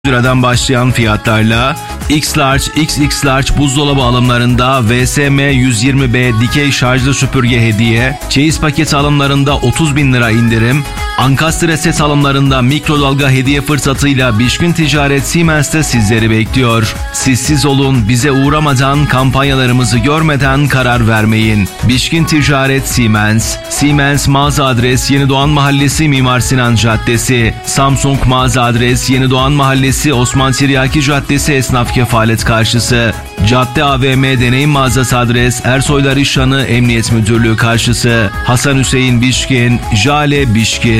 liradan başlayan fiyatlarla X-Large, XX-Large buzdolabı alımlarında VSM 120B dikey şarjlı süpürge hediye, çeyiz paketi alımlarında 30.000 lira indirim, Ankastre set alımlarında mikrodalga hediye fırsatıyla Bişkin Ticaret Siemens'te sizleri bekliyor. Sizsiz olun, bize uğramadan, kampanyalarımızı görmeden karar vermeyin. Bişkin Ticaret Siemens. Siemens mağaza adres Yenidoğan Mahallesi Mimar Sinan Caddesi. Samsung mağaza adres Yenidoğan Mahallesi Osman Tiryaki Caddesi Esnaf Kefalet karşısı. Cadde AVM Deneyim Mağazası adres Ersoylar İşhanı Emniyet Müdürlüğü karşısı. Hasan Hüseyin Bişkin, Jale Bişkin.